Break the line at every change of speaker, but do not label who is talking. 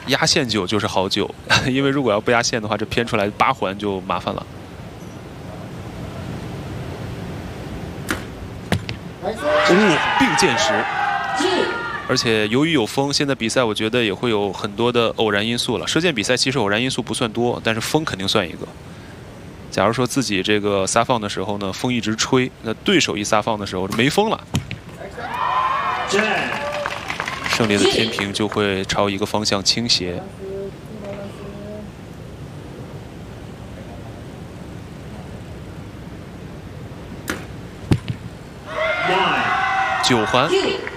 压线9就是好9，因为如果要不压线的话，这偏出来8环就麻烦了。并箭时，而且由于有风，现在比赛我觉得也会有很多的偶然因素了。射箭比赛其实偶然因素不算多，但是风肯定算一个。假如说自己这个撒放的时候呢，风一直吹，那对手一撒放的时候没风了，胜利的天平就会朝一个方向倾斜。9环。